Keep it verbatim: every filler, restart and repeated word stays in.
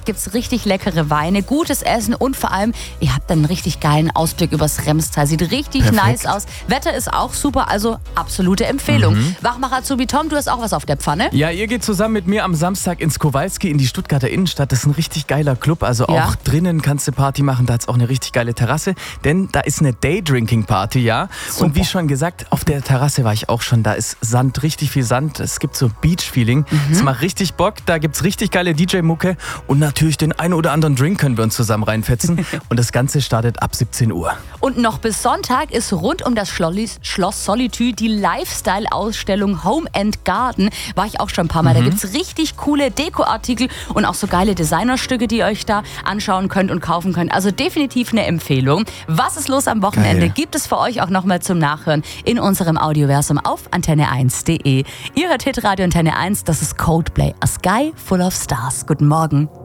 gibt's richtig leckere Weine, gutes Essen und vor allem, ihr habt dann einen richtig geilen Ausblick übers Remstal. Sieht richtig Perfekt. nice aus. Wetter ist auch super, also absolute Empfehlung. Mhm. Wachmacher Azubi Tom, du hast auch was auf der Pfanne? Ja, ihr geht zusammen mit mir am Samstag ins Kowalski in die Stuttgarter Innenstadt. Das ist ein richtig geiler Club. Also Ja. auch drinnen kannst du Party machen. Da hat's auch eine richtig geile Terrasse. Denn da ist eine Daydrinking-Party, ja. Super. Und wie schon gesagt, auf der Terrasse war ich auch schon. Da ist Sand, richtig viel Sand. Es gibt so Beach-Feeling. Es Mhm. macht richtig Bock. Da gibt's richtig geile D J-Mucke. Und natürlich den einen oder anderen Drink können wir uns zusammen reinfetzen. Und das Ganze startet ab siebzehn Uhr. Und noch bis Sonntag ist rund um das Schlollis, Schloss Solitude die Lifestyle-Ausstellung Home and Garden. War ich auch schon ein paar Mal. Mhm. Da gibt's richtig coole Dekoartikel und auch so geile Designerstücke, die ihr euch da anschauen könnt und kaufen könnt. Also definitiv eine Empfehlung. Was ist los am Wochenende? Geil. Gibt es für euch auch nochmal zum Nachhören in unserem Audioversum auf antenne eins punkt de. Ihr hört Hitradio Antenne eins, das ist Coldplay, A Sky Full of Stars. Guten Morgen.